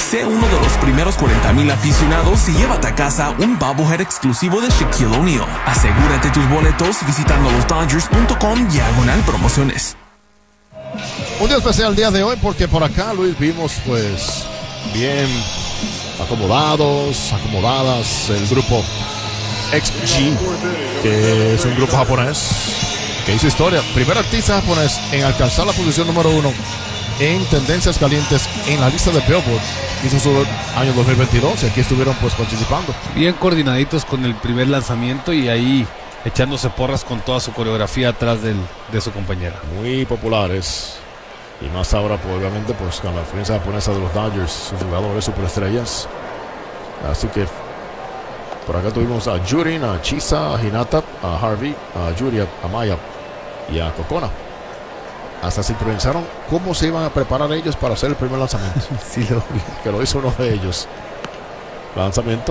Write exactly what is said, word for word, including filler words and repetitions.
Sé uno de los primeros cuarenta mil aficionados y llévate a casa un bobblehead exclusivo de Shaquille O'Neal. Asegúrate tus boletos visitando los dodgers punto com diagonal promociones. Un día especial el día de hoy porque por acá, Luis, vimos pues bien acomodados, acomodadas el grupo X G, que es un grupo japonés que hizo historia. Primer artista japonés en alcanzar la posición número uno en tendencias calientes en la lista de Billboard. Hizo su año dos mil veintidós y aquí estuvieron pues participando. Bien coordinaditos con el primer lanzamiento y ahí echándose porras con toda su coreografía atrás del, de su compañera. Muy populares. Y más ahora, pues, obviamente, pues con la influencia japonesa de los Dodgers, sus jugadores superestrellas. Así que por acá tuvimos a Jurin, a Chisa, a Hinata, a Harvey, a Yuri, a Maya y a Kokona. Hasta sincronizaron cómo se iban a preparar ellos para hacer el primer lanzamiento. Sí, lo vi. Que lo hizo uno de ellos. Lanzamiento